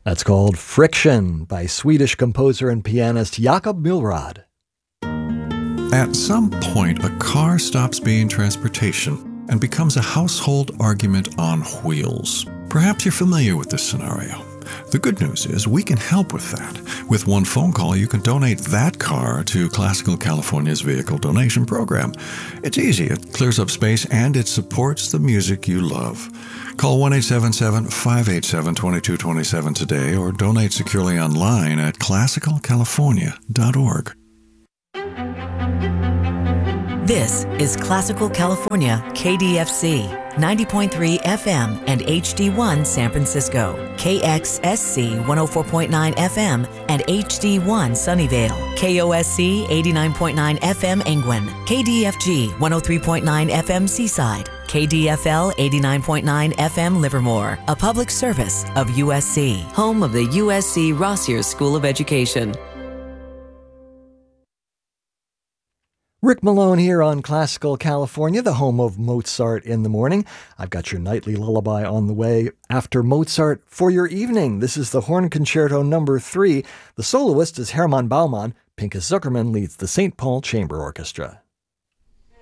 That's called Friction by Swedish composer and pianist Jakob Milrad. At some point, a car stops being transportation and becomes a household argument on wheels. Perhaps you're familiar with this scenario. The good news is we can help with that. With one phone call, you can donate that car to Classical California's vehicle donation program. It's easy, it clears up space, and it supports the music you love. Call 1-877-587-2227 today or donate securely online at classicalcalifornia.org. This is Classical California, KDFC, 90.3 FM and HD1 San Francisco, KXSC 104.9 FM and HD1 Sunnyvale, KOSC 89.9 FM Angwin, KDFG 103.9 FM Seaside, KDFL 89.9 FM Livermore, a public service of USC, home of the USC Rossier School of Education. Rick Malone here on Classical California, the home of Mozart in the morning. I've got your nightly lullaby on the way after Mozart for your evening. This is the Horn Concerto No. 3. The soloist is Hermann Baumann. Pinchas Zuckerman leads the St. Paul Chamber Orchestra.